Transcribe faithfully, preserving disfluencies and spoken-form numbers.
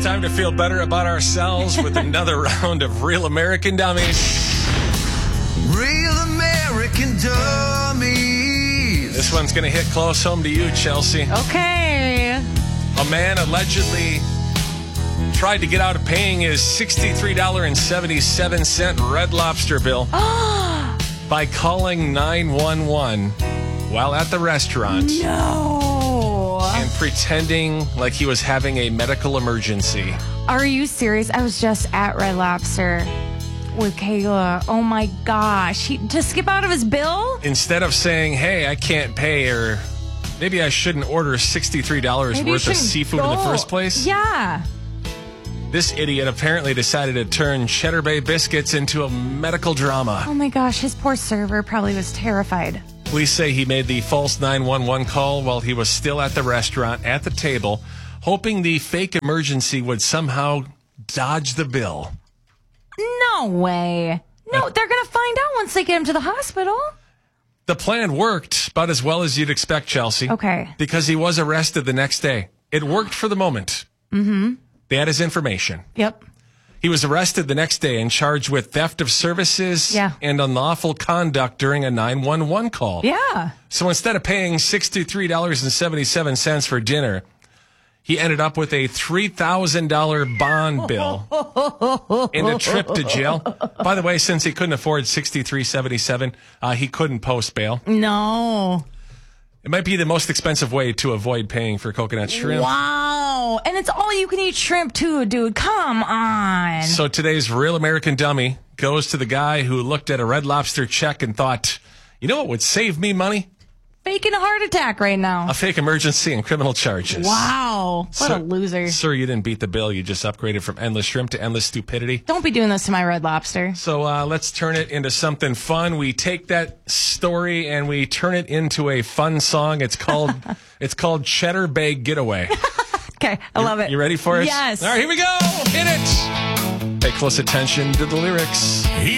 time to feel better about ourselves with another round of Real American Dummies. Real American Dummies. This one's going to hit close home to you, Chelsea. Okay. A man allegedly tried to get out of paying his sixty-three dollars and seventy-seven cents Red Lobster bill by calling nine one one while at the restaurant. No. And pretending like he was having a medical emergency. Are you serious? I was just at Red Lobster with Kayla. Oh my gosh. He, to skip out of his bill? Instead of saying, hey, I can't pay, or maybe I shouldn't order sixty-three dollars Maybe you worth of shouldn't seafood go. in the first place. Yeah. This idiot apparently decided to turn Cheddar Bay biscuits into a medical drama. Oh my gosh. His poor server probably was terrified. Police say he made the false nine one one call while he was still at the restaurant at the table, hoping the fake emergency would somehow dodge the bill. No way. No, they're going to find out once they get him to the hospital. The plan worked about as well as you'd expect, Chelsea. Okay. Because he was arrested the next day. It worked for the moment. Mm-hmm. They had his information. Yep. He was arrested the next day and charged with theft of services Yeah. and unlawful conduct during a nine one one call. Yeah. So instead of paying sixty-three dollars and seventy-seven cents for dinner, he ended up with a three thousand dollars bond bill and a trip to jail. By the way, since he couldn't afford sixty-three dollars and seventy-seven cents, uh, he couldn't post bail. No. It might be the most expensive way to avoid paying for coconut shrimp. Wow. And it's all you can eat shrimp too, dude. Come on. So today's Real American Dummy goes to the guy who looked at a Red Lobster check and thought, you know what would save me money? Faking a heart attack right now. A fake emergency and criminal charges. Wow. What Sir- a loser. Sir, you didn't beat the bill. You just upgraded from endless shrimp to endless stupidity. Don't be doing this to my Red Lobster. So uh, let's turn it into something fun. We take that story and we turn it into a fun song. It's called it's called Cheddar Bay Getaway. Okay, I love it. You ready for it? Yes. All right, here we go. Hit it. Pay close attention to the lyrics.